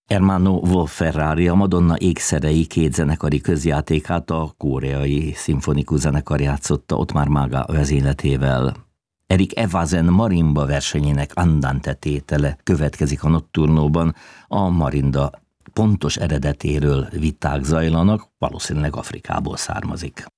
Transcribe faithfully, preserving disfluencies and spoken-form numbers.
Ermanno Wolf Ferrari, a Madonna Ékszerei két zenekari közjátékát a Koreai Szimfonikus Zenekar játszotta Ottmar Mága vezényletével. Erik Evazen marimba versenyének Andante tétele következik a Notturnóban. A marinda pontos eredetéről viták zajlanak, valószínűleg Afrikából származik.